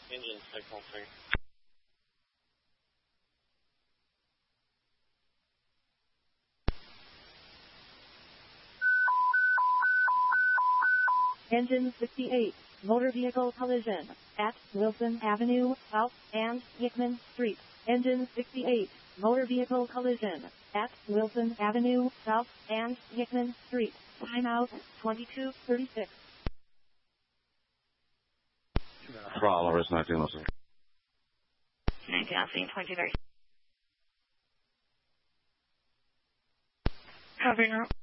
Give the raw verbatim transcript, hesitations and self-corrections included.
Engine signal three. Engine sixty-eight, motor vehicle collision, at Wilson Avenue, South, and Hickman Street. Engine sixty-eight, motor vehicle collision, at Wilson Avenue, South, and Hickman Street. Timeout, twenty-two thirty-six. Throttle, risk nineteen oh six. nineteen oh six, twenty thirty. Covering route.